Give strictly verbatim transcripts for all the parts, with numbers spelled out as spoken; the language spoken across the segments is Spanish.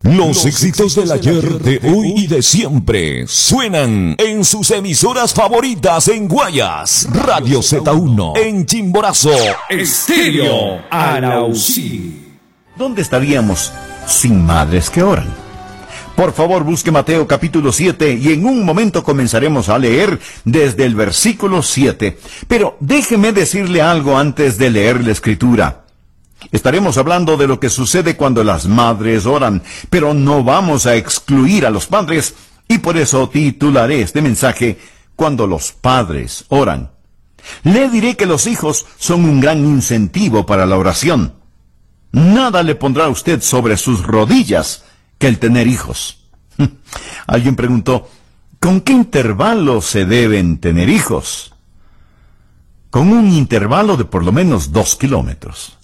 Los éxitos del ayer, de hoy y de siempre suenan en sus emisoras favoritas en Guayas, Radio Z uno, en Chimborazo, Estéreo Arauzí. ¿Dónde estaríamos sin madres que oran? Por favor, busque Mateo capítulo siete y en un momento comenzaremos a leer desde el versículo siete. Pero déjeme decirle algo antes de leer la escritura. Estaremos hablando de lo que sucede cuando las madres oran, pero no vamos a excluir a los padres, y por eso titularé este mensaje, Cuando los padres oran. Le diré que los hijos son un gran incentivo para la oración. Nada le pondrá a usted sobre sus rodillas que el tener hijos. Alguien preguntó, ¿con qué intervalo se deben tener hijos? Con un intervalo de por lo menos dos kilómetros.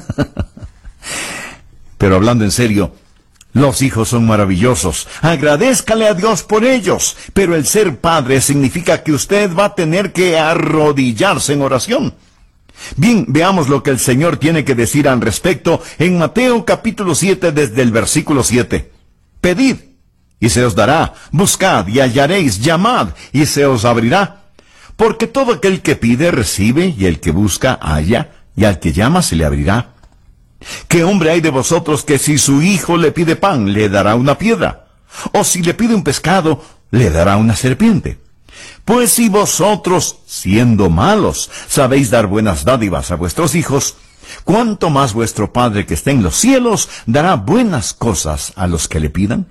Pero hablando en serio, los hijos son maravillosos. Agradézcale a Dios por ellos. Pero el ser padre significa que usted va a tener que arrodillarse en oración. Bien, veamos lo que el Señor tiene que decir al respecto en Mateo capítulo siete desde el versículo siete. Pedid, y se os dará. Buscad, y hallaréis. Llamad, y se os abrirá. Porque todo aquel que pide, recibe, y el que busca, halla, y al que llama, se le abrirá. ¿Qué hombre hay de vosotros que si su hijo le pide pan, le dará una piedra? ¿O si le pide un pescado, le dará una serpiente? Pues si vosotros, siendo malos, sabéis dar buenas dádivas a vuestros hijos, ¿cuánto más vuestro Padre que está en los cielos dará buenas cosas a los que le pidan?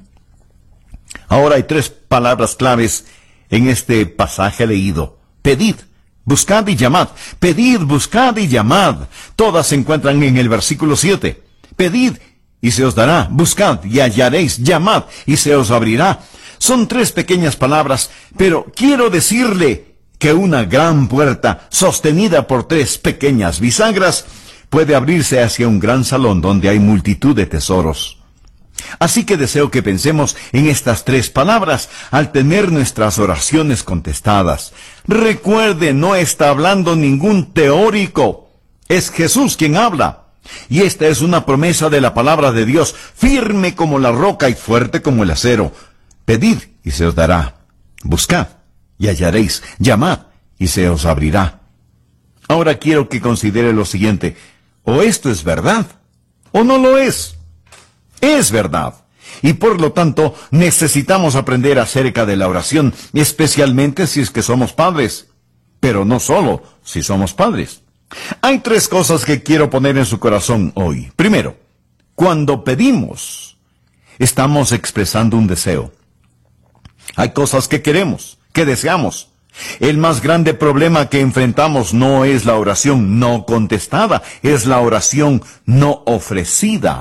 Ahora hay tres palabras claves en este pasaje leído. Pedid, buscad y llamad. Pedid, buscad y llamad. Todas se encuentran en el versículo siete. Pedid, y se os dará. Buscad, y hallaréis. Llamad, y se os abrirá. Son tres pequeñas palabras, pero quiero decirle que una gran puerta, sostenida por tres pequeñas bisagras, puede abrirse hacia un gran salón donde hay multitud de tesoros. Así que deseo que pensemos en estas tres palabras al tener nuestras oraciones contestadas. Recuerde, no está hablando ningún teórico. Es Jesús quien habla. Y esta es una promesa de la palabra de Dios, firme como la roca y fuerte como el acero. Pedid y se os dará. Buscad y hallaréis. Llamad y se os abrirá. Ahora quiero que considere lo siguiente. O esto es verdad, o no lo es. Es verdad. Y por lo tanto, necesitamos aprender acerca de la oración, especialmente si es que somos padres. Pero no solo si somos padres. Hay tres cosas que quiero poner en su corazón hoy. Primero, cuando pedimos, estamos expresando un deseo. Hay cosas que queremos, que deseamos. El más grande problema que enfrentamos no es la oración no contestada, es la oración no ofrecida.